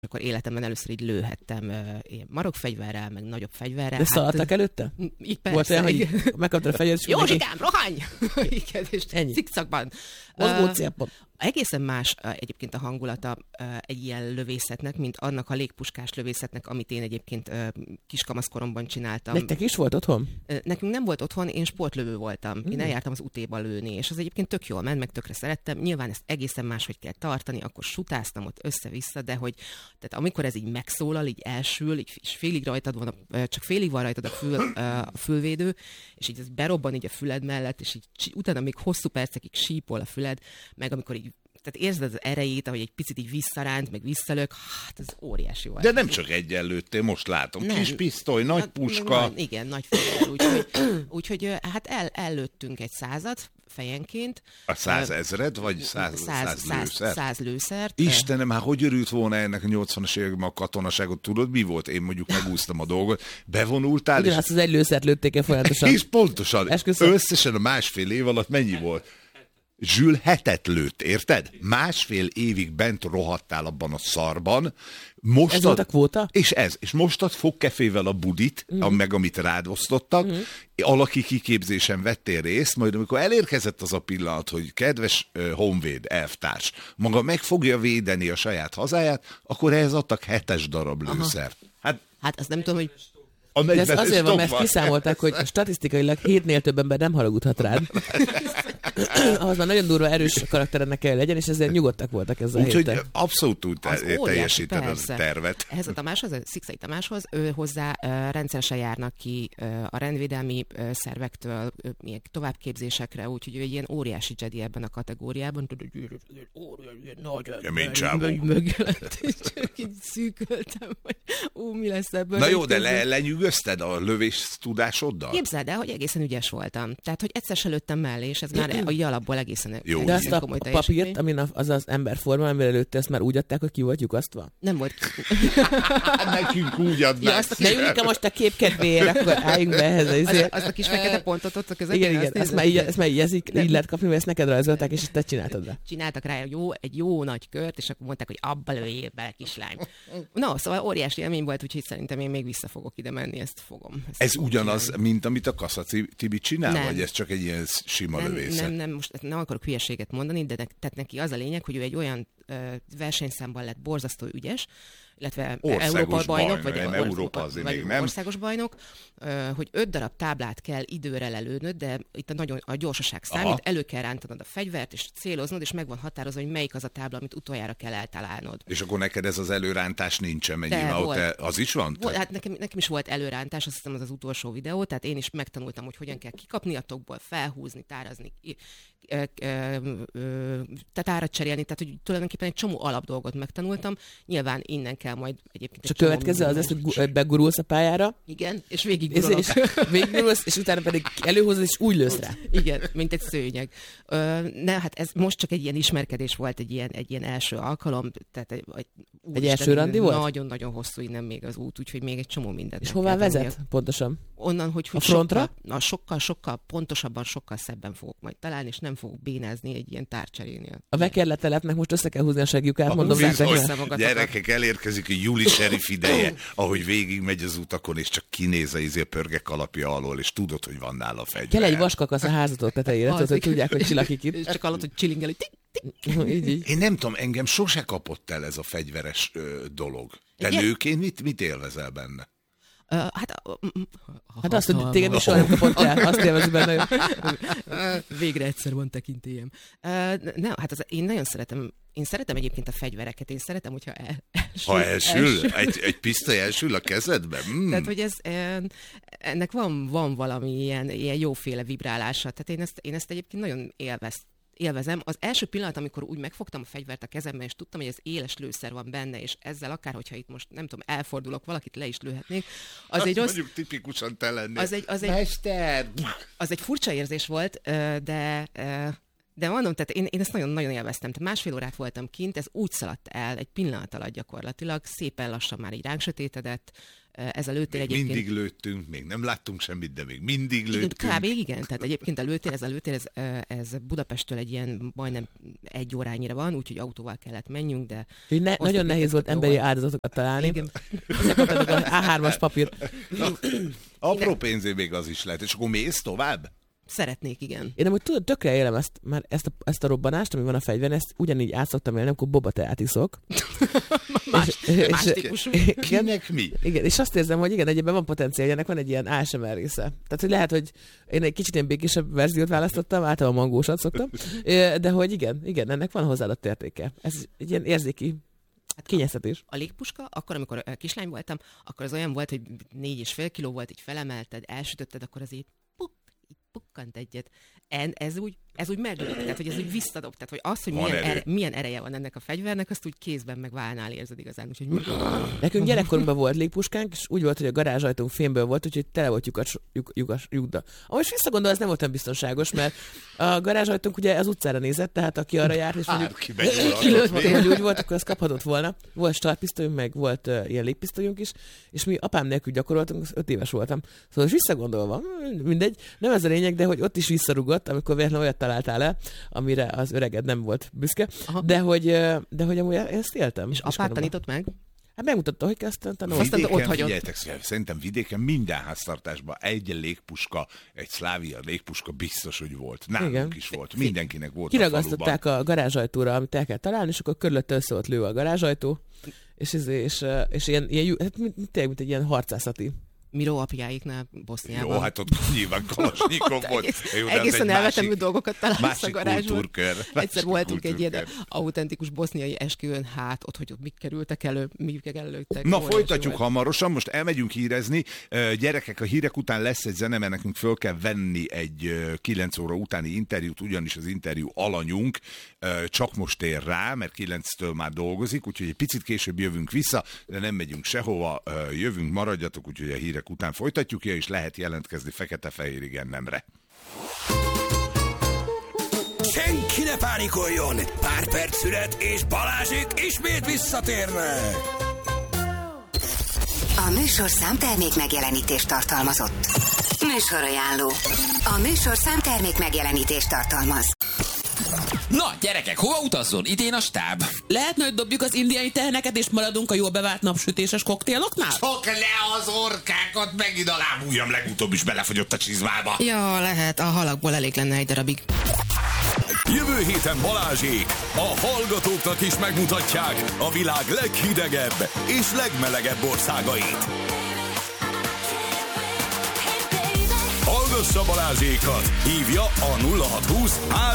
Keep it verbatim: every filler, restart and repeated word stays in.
akkor életemben először így lőhettem uh, ilyen marokfegyverrel, meg nagyobb fegyverrel. De szaladtak hát, előtte? Így persze. Volt olyan, hogy megkaptad a fegyvert, és Józsikám, rohanj! Igen, és cikcakban. Mozgócélpont. Uh, egészen más uh, egyébként a hangulata uh, egy ilyen lövészetnek, mint annak a légpuskás lövészetnek, amit én egyébként uh, kiskamaszkoromban csináltam. Nektek is volt otthon? Uh, nekünk nem volt otthon, én sportlövő voltam. Mm. Én eljártam az utéba lőni, és az egyébként tök jól ment, meg tökre szerettem. Nyilván ezt egészen máshogy kell tartani, akkor sutáztam ott össze-vissza, de hogy tehát amikor ez így megszólal, így elsül, így, és félig rajtad van, a, csak félig van rajtad a, fül, a fülvédő, és így ez berobban így a füled mellett, és így utána még hosszú percekig sípol a füled, meg amikor így tehát érzed az erejét, ahogy egy picit így visszaránt, meg visszalök, hát ez óriási volt. De nem csak egyen lőttél, most látom. Nem. Kis pisztoly, nagy puska. Nagy, igen, nagy fegyver, úgyhogy, úgyhogy hát el, ellőttünk egy százat fejenként. A százezred, vagy száz, száz, száz lőszert? Száz lőszert. Istenem, hát hogy örült volna ennek a nyolcvanas években a katonaságot, tudod, mi volt? Én mondjuk megúsztam a dolgot, bevonultál. Ugyanazt és... az egy lőszert lőtték el folyamatosan. És pontosan, Esküszöm. Összesen a másfél év alatt mennyi volt? Zsül hetet lőtt, érted? Másfél évig bent rohadtál abban a szarban. Most ez ad, volt a kvóta? És ez. És most ad fogkefével a budit, mm. meg amit rád osztottak, mm. alaki kiképzésen vettél részt, majd amikor elérkezett az a pillanat, hogy kedves uh, honvéd, elvtárs, maga meg fogja védeni a saját hazáját, akkor ehhez adtak hetes darab lőszert. Hát, hát azt nem tudom, hogy a de ez azért van, mert kiszámolták, hogy statisztikailag hétnél több ember nem haragudhat rád. Ahhoz már nagyon durva, erős karakterennek kell legyen, és ezért nyugodtak voltak ezzel a héten. Úgyhogy abszolút úgy teljesíted a tervet. Ehhez a Tamáshoz, a Szikszai Tamáshoz, ő hozzá uh, rendszeresen járnak ki uh, a rendvédelmi uh, szervektől uh, továbbképzésekre, úgyhogy ő egy ilyen óriási Jedi ebben a kategóriában. Kemény csávó. Megjelent, és csak így szűköltem, hogy ú, mi lesz ebből. Na jó, de le, lenyűgözted a lövés tudásoddal? Képzeld el, hogy egészen ügyes voltam. Tehát, hogy egyszer se lőttem mellé, és ez már a alapból egészen jó. De azt a papírt, amin az az emberforma, amire lőtte, ezt már úgy adták, hogy ki volt lyukasztva? Nem volt. Nekünk úgy adnák. Ja, ne üljünk most a kép kedvéért, akkor álljunk be ehhez. Az, az a kis fekete pontot ott a közepén. Igen, igen, ezt már így, ezt már így, ez így, így lehet kapni, mert ezt neked rajzolták, és ezt te csináltad rá. Csináltak rá jó, egy jó nagy kört, és akkor mondták, hogy abba lőjél bele, kislány. No, szóval óriási élmény volt, úgyhogy szerintem én még vissza fogok ide menni, ezt fogom. Ezt ez fogom ugyanaz, csinálni. Mint amit a Kassa Tibi csinál, nem. vagy ez csak egy ilyen sima nem, lövészet? Nem, nem, most nem akarok hülyeséget mondani, de ne, tehát neki az a lényeg, hogy ő egy olyan ö, versenyszámban lett borzasztó ügyes, illetve Európa bajnok, vagy, nem, or, Európa vagy, vagy nem. országos bajnok, ö, hogy öt darab táblát kell időre lelőnöd, de itt a, nagyon, a gyorsaság számít, aha. Elő kell rántanod a fegyvert, és céloznod, és meg van határozva, hogy melyik az a tábla, amit utoljára kell eltalálnod. És akkor neked ez az előrántás nincsen, mennyivel ott te, az is van? Volt, hát nekem, nekem is volt előrántás, azt hiszem az az utolsó videó, tehát én is megtanultam, hogy hogyan kell kikapni a tokból, felhúzni, tárazni, tehát árat cserélni, tehát hogy tulajdonképpen egy csomó alapdolgot megtanultam. Nyilván innen kell majd egyébként... És a következő az lesz, hogy begurulsz a pályára. Igen, és végiggurulok. És, és végigurulsz, és utána pedig előhozod, és úgy lősz rá. Igen, mint egy szőnyeg. Ö, ne, hát ez most csak egy ilyen ismerkedés volt, egy ilyen, egy ilyen első alkalom. Tehát egy, egy, egy első randi volt? Nagyon-nagyon hosszú innen még az út, úgyhogy még egy csomó mindent. És hová vezet tanulni. Pontosan? Onnan, hogy, hogy a frontra? Sokkal, na, sokkal, sokkal pontosabban, sokkal szebben fogok majd találni, és nem fogok bénázni egy ilyen tárcserénél. A vekerletelepnek most össze kell húzni a segjukát, mondom nektek. Gyerekek, elérkezik a júli sheriff ideje, ahogy végig megy az utakon, és csak kinéz a izé pörgek alapja alól, és tudod, hogy van nála fegyver. Kell egy vaskakasz a házatok tetejére, tudod, hogy tudják, hogy csillakik itt. És csak hallod, hogy csillingel, hogy tik, tik. így, így. Én nem tudom, engem sose kapott el ez a fegyveres ö, dolog. Te igen? Nőként mit, mit élvezel benne? Uh, hát, uh, hát azt, hogy téged is soha nem kapott el, azt élvezi benne. Végre egyszer van tekintélyem. Uh, nem, hát az, én nagyon szeretem, én szeretem egyébként a fegyvereket, én szeretem, hogyha el, elsül. Ha elsül? elsül. Egy, egy pisztoly elsül a kezedben? Mm. Tehát, hogy ez, ennek van, van valami ilyen, ilyen jóféle vibrálása. Tehát én ezt, én ezt egyébként nagyon élveztem. élvezem. Az első pillanat, amikor úgy megfogtam a fegyvert a kezemben, és tudtam, hogy ez éles lőszer van benne, és ezzel akár, hogyha itt most, nem tudom, elfordulok, valakit le is lőhetnék, az azt egy rossz... mondjuk tipikusan te lennél. Az egy, az egy, Mester! Az egy furcsa érzés volt, de... De mondom, tehát én, én ezt nagyon-nagyon élveztem. Tehát másfél órát voltam kint, ez úgy szaladt el, egy pillanat alatt gyakorlatilag, szépen lassan már így ránk sötétedett, Ez a lőtér egyébként... Mindig lőttünk, még nem láttunk semmit, de még mindig lőttünk. Kb. Igen, tehát egyébként a lőtér, ez a lőtér, ez, ez Budapesttől egy ilyen majdnem egy órányira van, úgyhogy autóval kellett menjünk, de... Ne, nagyon nehéz volt emberi áldozatokat találni. Igen. Ezek kaptatok a á hármas papírt. Apró pénzé még az is lehet, és akkor mész tovább? Szeretnék, igen. Én amúgy tudod, tökre élem ezt, már ezt a, ezt a robbanást, ami van a fegyveren, ezt ugyanígy át szoktam élni, amikor boba teát iszok. Más, más típusú. Kinek mi? Igen, és azt érzem, hogy igen, egyébben van potenciál, ennek van egy ilyen á es em er része. Tehát, hogy lehet, hogy én egy kicsit ilyen békésebb verziót választottam, általában mangósat szoktam, de hogy igen, igen, ennek van hozzáadott értéke. Ez egy ilyen érzéki kényeztetés. A légpuska, akkor, amikor kislány voltam, akkor az olyan volt, hogy négy és fél kiló volt, így felemelted, elsütötted, akkor az így puk, így pukkant egyet. En, ez úgy, ez úgy meglőtt, tehát hogy ez úgy visszadob, tehát hogy az, hogy milyen, ere, milyen ereje van ennek a fegyvernek, azt úgy kézben meg válnál érzed igazán. Úgyhogy... Nekünk gyerekkorunkban volt légpuskánk, és úgy volt, hogy a garázsajtunk fémből volt, úgyhogy tele volt lyukas, lyuk, lyukas, lyukda. Ahogy visszagondol, ez nem volt olyan biztonságos, mert a garázsajtunk ugye az utcára nézett, tehát aki arra járt, és mondjuk kilőtt, hogy úgy volt, akkor azt kaphatott volna. Volt startpisztolyunk, meg volt uh, ilyen légpisztolyunk is, és mi apám nélkül gyakoroltunk, öt éves voltam. Szóval és visszagondolva, mindegy, nem ez a lényeg, de hogy ott is visszarugott, amikor véletlenül olyat találtál el, amire az öreged nem volt büszke, de hogy, de hogy amúgy ezt éltem. És apát tanított meg? Hát megmutatta, hogy kezdtem tanulni. Vidéken, ott figyeljetek, szerintem vidéken minden háztartásban egy légpuska, egy Szlávia légpuska biztos, hogy volt. Nálunk Igen. is volt. Mindenkinek volt. Kiragasztották a, a garázsajtóra, amit el kell találni, és akkor körülötte össze volt lőve a garázsajtó, és, és, és, és ilyen, ilyen hát, mint, mint, mint egy ilyen harcászati. Miró apjáiknál Boszniában. Jó, hát ott nyilván Kalasnyikov volt. Jó, egészen elvetemű dolgokat találsz a garázsban. Kultúrkör. Egyszer voltunk egy ilyen autentikus boszniai esküvőn, hát ott, hogy ott mik kerültek elő, mik előttek. Na, folytatjuk hamarosan, most elmegyünk hírezni. Gyerekek, a hírek után lesz egy zene, mert nekünk föl kell venni egy kilenc óra utáni interjút, ugyanis az interjú alanyunk csak most ér rá, mert kilenctől már dolgozik, úgyhogy egy picit később jövünk vissza, de nem megyünk sehova, jövünk, maradjatok, úgyhogy a hírek után folytatjuk, és lehet jelentkezni fekete-fehér igen nemre. Senki ne pánikoljon! Pár perc szület, és Balázsék ismét visszatérnek! A műsor számtermék megjelenítést tartalmazott. Műsorajánló. A műsor számtermék megjelenítést tartalmaz. Na, gyerekek, hova utazzon? Idén a stáb. Lehetne, hogy dobjuk az indiai teheneket, és maradunk a jól bevált napsütéses koktéloknál? Csak le az orkákat, megint a lábújam legutóbb is belefogyott a csizmába. Ja, lehet, a halakból elég lenne egy darabig. Jövő héten Balázsék a hallgatóknak is megmutatják a világ leghidegebb és legmelegebb országait. Hallgassa Balázsékat! Hívja a nulla hat húsz